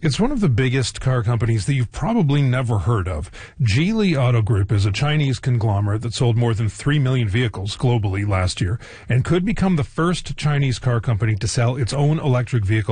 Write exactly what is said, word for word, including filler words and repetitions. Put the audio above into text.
It's one of the biggest car companies that you've probably never heard of. Geely Auto Group is a Chinese conglomerate that sold more than three million vehicles globally last year and could become the first Chinese car company to sell its own electric vehicle